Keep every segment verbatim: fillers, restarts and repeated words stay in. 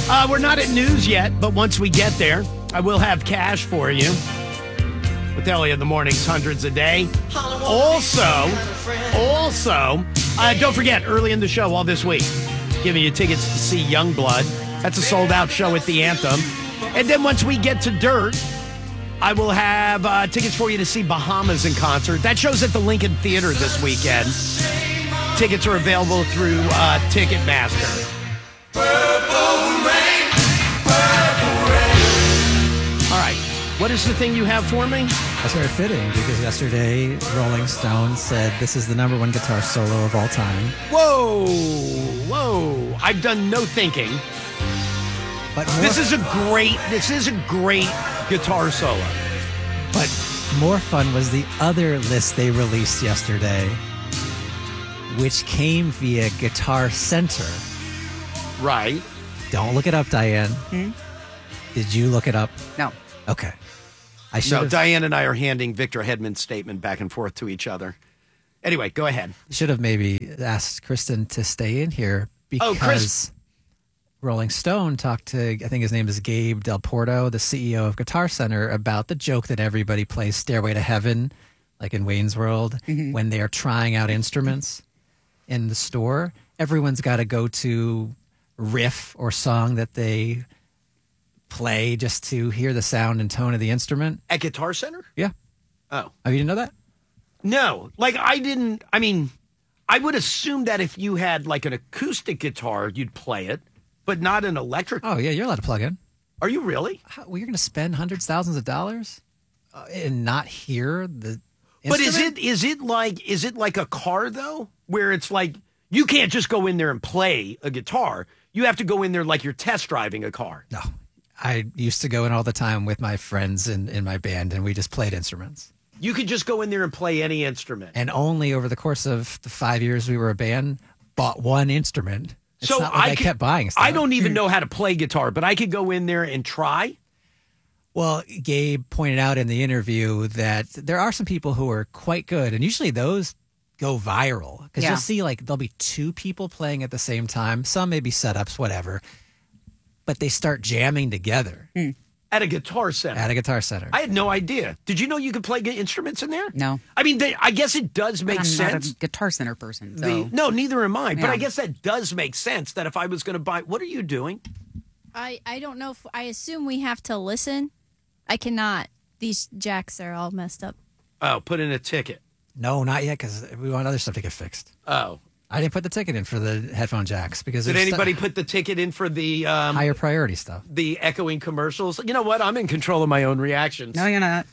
Uh, we're not at news yet, but once we get there, I will have cash for you. With Ellie in the mornings, hundreds a day. Also, also, uh, don't forget, early in the show all this week, giving you tickets to see Youngblood. That's a sold-out show at the Anthem. And then once we get to Dirt, I will have uh, tickets for you to see Bahamas in concert. That show's at the Lincoln Theater this weekend. Tickets are available through uh, Ticketmaster. Purple rain, purple rain. All right. What is the thing you have for me? That's very fitting because yesterday Rolling Stone said this is the number one guitar solo of all time. Whoa, whoa. I've done no thinking. But more, this is a great, this is a great guitar solo. But more fun was the other list they released yesterday, which came via Guitar Center. Right. Don't look it up, Diane. Hmm? Did you look it up? No. Okay. I should No, have, Diane and I are handing Victor Hedman's statement back and forth to each other. Anyway, go ahead. Should have maybe asked Kristen to stay in here because Oh, Chris. Rolling Stone talked to, I think his name is Gabe Del Porto, the C E O of Guitar Center, about the joke that everybody plays Stairway to Heaven, like in Wayne's World, Mm-hmm. when they are trying out instruments in the store. Everyone's got to go to riff or song that they play just to hear the sound and tone of the instrument. At Guitar Center? Yeah. Oh. Oh, you didn't know that? No. Like, I didn't, I mean, I would assume that if you had, like, an acoustic guitar, you'd play it, but not an electric. Oh, yeah, you're allowed to plug in. Are you really? How, well, you're going to spend hundreds, thousands of dollars uh, and not hear the But is instrument? it is it like is it like a car though, where it's like you can't just go in there and play a guitar. You have to go in there like you're test driving a car. No. I used to go in all the time with my friends in, in my band, and we just played instruments. You could just go in there and play any instrument. And only over the course of the five years we were a band, bought one instrument. It's so not like I, could- kept buying stuff. I don't even know how to play guitar, but I could go in there and try. Well, Gabe pointed out in the interview that there are some people who are quite good, and usually those go viral. Because Yeah. you'll see, like, there'll be two people playing at the same time. Some may be setups, whatever. But they start jamming together At a Guitar Center. at a Guitar Center. I had no idea. Did you know you could play gu- instruments in there? No. I mean, they, I guess it does make I'm sense. not a Guitar Center person. So. The, no, neither am I. But Yeah. I guess that does make sense that if I was going to buy, what are you doing? I, I don't know if I assume we have to listen. I cannot. These jacks are all messed up. Oh, put in a ticket. No, not yet, because we want other stuff to get fixed. Oh, I didn't put the ticket in for the headphone jacks because did there's anybody stu- put the ticket in for the um, higher priority stuff. the echoing commercials? You know what? I'm in control of my own reactions. No, you're not.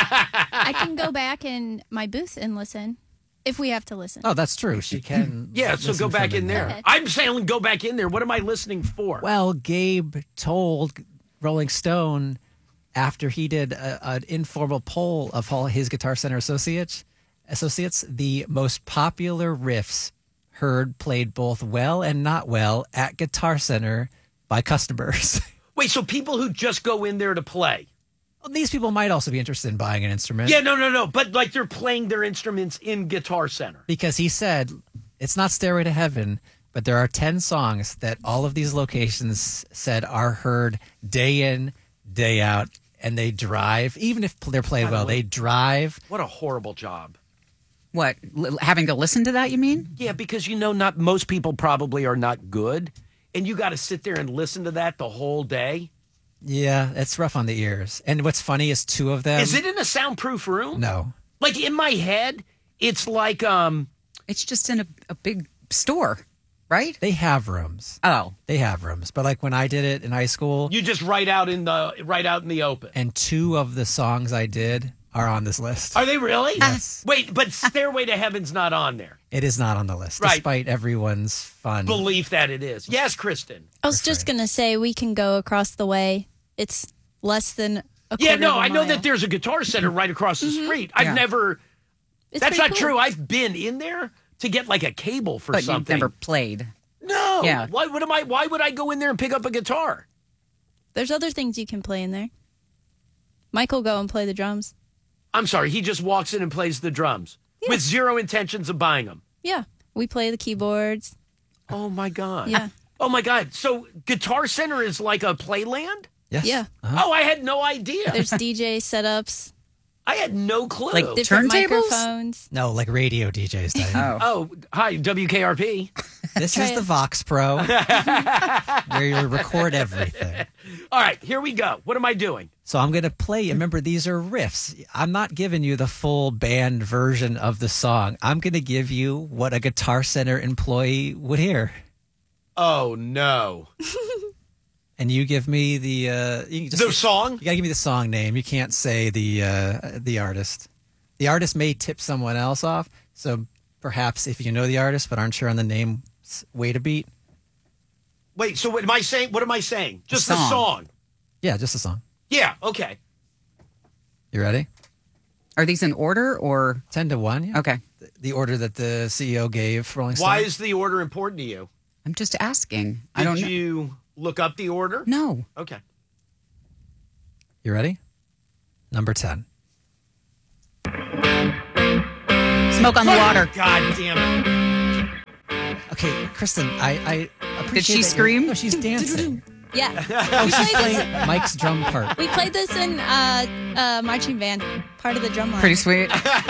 I can go back in my booth and listen if we have to listen. Oh, that's true. She can. Yeah, so listen go back from in there. there. I'm saying go back in there. What am I listening for? Well, Gabe told Rolling Stone after he did a, an informal poll of all his Guitar Center associates, associates, the most popular riffs heard played both well and not well at Guitar Center by customers. Wait, so people who just go in there to play? Well, these people might also be interested in buying an instrument. Yeah, no, no, no. But like they're playing their instruments in Guitar Center. Because he said it's not Stairway to Heaven, but there are ten songs that all of these locations said are heard day in, day out, and they drive, even if they're played By the well, way- they drive. What a horrible job. What? L- having to listen to that, you mean? Yeah, because you know, not most people probably are not good, and you got to sit there and listen to that the whole day. Yeah, it's rough on the ears. And what's funny is two of them. Is it in a soundproof room? No. Like in my head, it's like um. It's just in a, a big store, right? They have rooms. Oh. They have rooms. But like when I did it in high school, You just write out in the right out in the open. and two of the songs I did are on this list. Are they really? Yes. Wait, but Stairway to Heaven's not on there. It is not on the list, Right. despite everyone's fun. Belief that it is. Yes, Kristen. I was just going to say we can go across the way. It's less than a Yeah, quarter no, of a I know mile. that there's a Guitar Center right across the street. I've Yeah. never. It's That's pretty not cool. true. I've been in there to get like a cable for But something. you've never played. No. Yeah. Why would am I? Why would I go in there and pick up a guitar? There's other things you can play in there. Michael go and play the drums. I'm sorry. He just walks in and plays the drums Yeah. with zero intentions of buying them. Yeah, we play the keyboards. Oh my god. Yeah. Oh my God! So Guitar Center is like a playland? Yes. Yeah. Uh-huh. Oh, I had no idea. There's D J setups, I had no clue. Like different Turntables? microphones. No, like radio D Js. Diane. Oh. oh, hi W K R P. This Try is the it. Vox Pro, where you record everything. All right, here we go. What am I doing? So I'm going to play. Remember, these are riffs. I'm not giving you the full band version of the song. I'm going to give you what a Guitar Center employee would hear. Oh no! And you give me the uh, you can just, The song? You gotta give me the song name. You can't say the uh, the artist. The artist may tip someone else off. So perhaps if you know the artist but aren't sure on the name, s- wait a beat. Wait. So what am I saying? What am I saying? Just the song. song. Yeah, just a song. Yeah. Okay. You ready? Are these in order or? Ten to one. Yeah. Okay. The order that the C E O gave Rolling Stone. Why is the order important to you? I'm just asking. Did I don't know. you look up the order? No. Okay. You ready? Number ten. Smoke on the water. God damn it! Okay, Kristen, I, I appreciate. Did she that you're- scream? No, she's dancing. Yeah. we, played this, Play Mike's drum part. we played this in uh, uh, marching band, part of the drum line. Pretty sweet.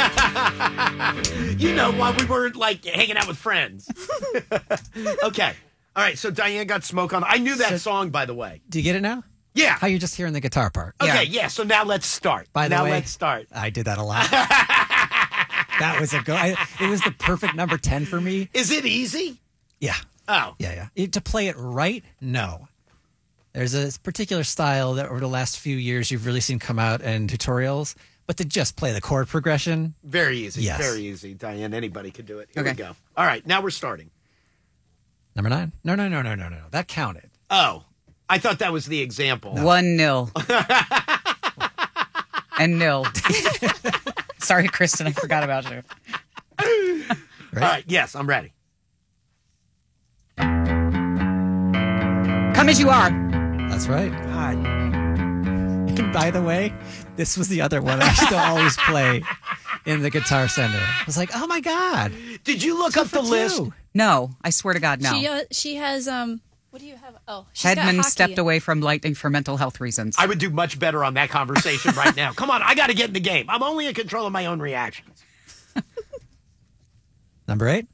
You know, while we were like hanging out with friends. Okay. All right. So Diane got Smoke on. I knew that So- song, by the way. Do you get it now? Yeah. How you're just hearing the guitar part? Okay. Yeah. Yeah. So now let's start. By the now way, let's start. I did that a lot. That was a go. I, it was the perfect number ten for me. Is it easy? Yeah, Oh. yeah, yeah. It- to play it right, no. There's a particular style that over the last few years you've really seen come out in tutorials, but to just play the chord progression, Very easy. Yes. Very easy. Diane, anybody could do it. Here Okay. we go. All right. Now we're starting. number nine. No, no, no, no, no, no. That counted. Oh, I thought that was the example. One nil. And nil. Sorry, Kristen. I forgot about you. Right? All right. Yes, I'm ready. Come as you are. That's right. God. And by the way, this was the other one I used to always play in the Guitar Center. I was like, oh my God. Did you look Two up the for list? two. No, I swear to God, no. She, uh, she has, um, what do you have? Oh, she's got Hedman hockey. stepped away from lightning for mental health reasons. I would do much better on that conversation right now. Come on, I got to get in the game. I'm only in control of my own reactions. Number eight.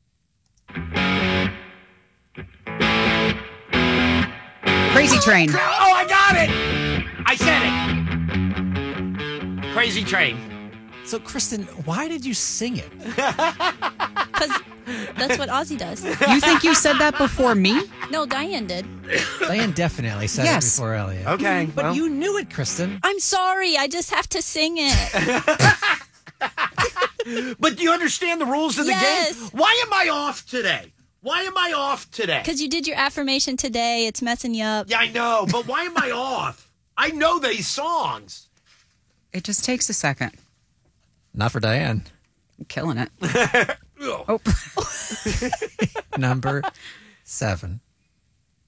Crazy Train. Oh, I got it! I said it. Crazy Train. So, Kristen, why did you sing it? Because that's what Ozzy does. You think you said that before me? No, Diane did. Diane definitely said Yes. it before Elliot. Okay, But well. you knew it, Kristen. I'm sorry. I just have to sing it. But do you understand the rules of the Yes. game? Why am I off today? Why am I off today? Because you did your affirmation today. It's messing you up. Yeah, I know, but why am I off? I know these songs. It just takes a second. Not for Diane. I'm killing it. Ugh. Oh, Number seven.